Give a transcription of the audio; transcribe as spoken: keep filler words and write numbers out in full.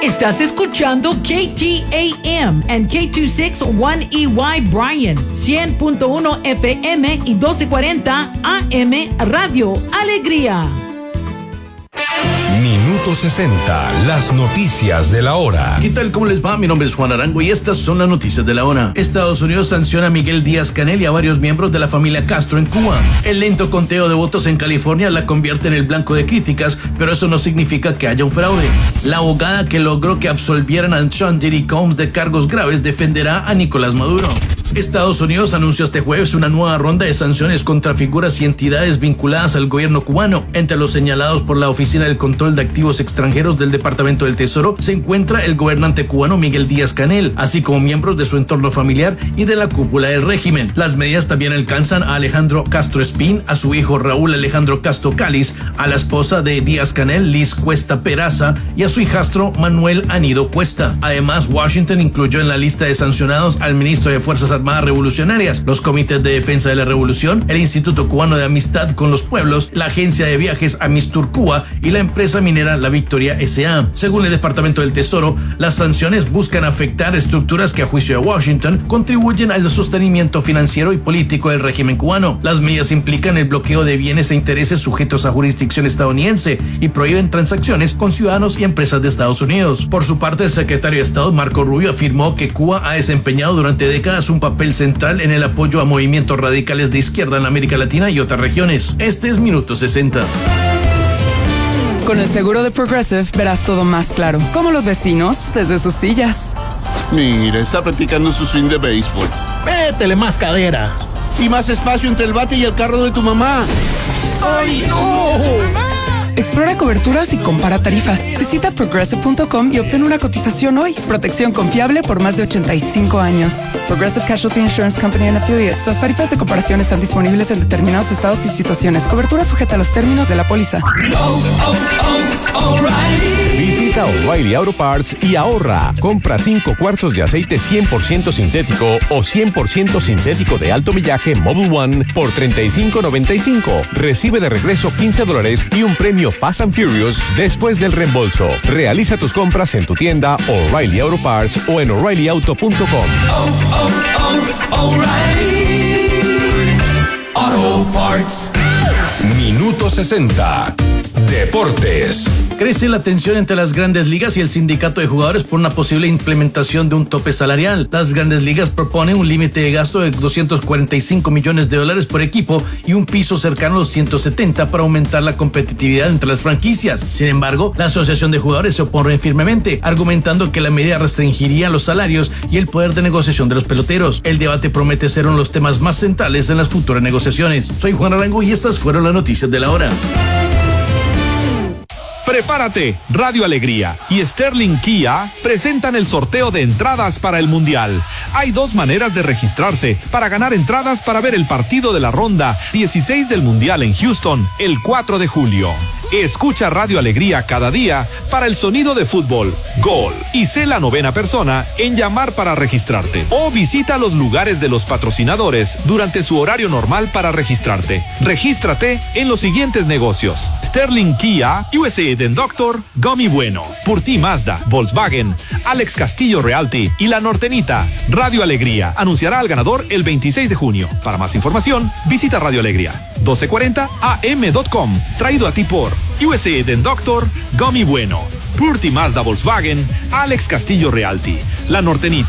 Estás escuchando K T A M and K dos sesenta y uno E Y Bryan, cien punto uno F M y doce cuarenta A M Radio Alegría. Minuto sesenta, las noticias de la hora. ¿Qué tal? ¿Cómo les va? Mi nombre es Juan Arango y estas son las noticias de la hora. Estados Unidos sanciona a Miguel Díaz-Canel y a varios miembros de la familia Castro en Cuba. El lento conteo de votos en California la convierte en el blanco de críticas, pero eso no significa que haya un fraude. La abogada que logró que absolvieran a Sean Diddy Combs de cargos graves defenderá a Nicolás Maduro. Estados Unidos anunció este jueves una nueva ronda de sanciones contra figuras y entidades vinculadas al gobierno cubano. Entre los señalados por la Oficina del Control de Activos Extranjeros del Departamento del Tesoro se encuentra el gobernante cubano Miguel Díaz-Canel, así como miembros de su entorno familiar y de la cúpula del régimen. Las medidas también alcanzan a Alejandro Castro Espín, a su hijo Raúl Alejandro Castro Cáliz, a la esposa de Díaz-Canel, Liz Cuesta Peraza, y a su hijastro Manuel Anido Cuesta. Además, Washington incluyó en la lista de sancionados al ministro de Fuerzas Armadas Revolucionarias, los comités de defensa de la revolución, el Instituto Cubano de Amistad con los Pueblos, la agencia de viajes Amistur Cuba y la empresa minera La Victoria S A. Según el Departamento del Tesoro, las sanciones buscan afectar estructuras que a juicio de Washington contribuyen al sostenimiento financiero y político del régimen cubano. Las medidas implican el bloqueo de bienes e intereses sujetos a jurisdicción estadounidense y prohíben transacciones con ciudadanos y empresas de Estados Unidos. Por su parte, el secretario de Estado Marco Rubio afirmó que Cuba ha desempeñado durante décadas un papel central en el apoyo a movimientos radicales de izquierda en América Latina y otras regiones. Este es Minuto sesenta. Con el seguro de Progressive verás todo más claro, como los vecinos desde sus sillas. Mira, está practicando su swing de béisbol. Métele más cadera. Y más espacio entre el bate y el carro de tu mamá. ¡Ay, no! Explora coberturas y compara tarifas. Visita progressive punto com y obtén una cotización hoy. Protección confiable por más de ochenta y cinco años. Progressive Casualty Insurance Company and Affiliates. Las tarifas de comparación están disponibles en determinados estados y situaciones. Cobertura sujeta a los términos de la póliza. Oh, oh, oh, O'Reilly. Visita O'Reilly Auto Parts y ahorra. Compra cinco cuartos de aceite cien por ciento sintético o cien por ciento sintético de alto millaje Mobil One por treinta y cinco noventa y cinco. Recibe de regreso quince dólares y un premio Fast and Furious después del reembolso. Realiza tus compras en tu tienda O'Reilly Auto Parts o en O'Reilly Auto punto com. Oh, oh, oh, O'Reilly Auto Parts. Minuto sesenta. Deportes. Crece la tensión entre las grandes ligas y el sindicato de jugadores por una posible implementación de un tope salarial. Las grandes ligas proponen un límite de gasto de doscientos cuarenta y cinco millones de dólares por equipo y un piso cercano a los ciento setenta para aumentar la competitividad entre las franquicias. Sin embargo, la Asociación de Jugadores se opone firmemente, argumentando que la medida restringiría los salarios y el poder de negociación de los peloteros. El debate promete ser uno de los temas más centrales en las futuras negociaciones. Soy Juan Arango y estas fueron las noticias de la hora. Prepárate, Radio Alegría y Sterling Kia presentan el sorteo de entradas para el Mundial. Hay dos maneras de registrarse para ganar entradas para ver el partido de la ronda dieciséis del Mundial en Houston el cuatro de julio. Escucha Radio Alegría cada día para el sonido de fútbol, gol y sé la novena persona en llamar para registrarte. O visita los lugares de los patrocinadores durante su horario normal para registrarte. Regístrate en los siguientes negocios: Sterling Kia, U S A Den Doctor, Gummy Bueno, Purti Mazda, Volkswagen, Alex Castillo Realty y La Nortenita. Radio Alegría anunciará al ganador el veintiséis de junio. Para más información, visita Radio Alegría doce cuarenta A M punto com. Traído a ti por U S A Den Doctor, Gummy Bueno, Purti Mazda Volkswagen, Alex Castillo Realty, La Nortenita.